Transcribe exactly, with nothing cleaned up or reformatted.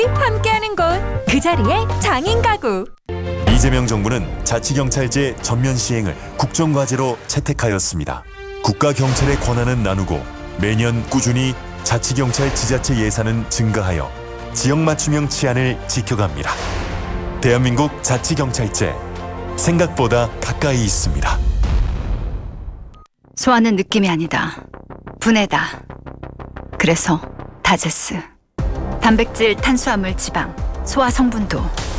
함께하는 곳 그 자리에 장인 가구. 이재명 정부는 자치경찰제 전면 시행을 국정과제로 채택하였습니다. 국가경찰의 권한은 나누고 매년 꾸준히 자치경찰 지자체 예산은 증가하여 지역 맞춤형 치안을 지켜갑니다. 대한민국 자치경찰제, 생각보다 가까이 있습니다. 소화는 느낌이 아니다. 분해다. 그래서 다제스. 단백질, 탄수화물, 지방, 소화 성분도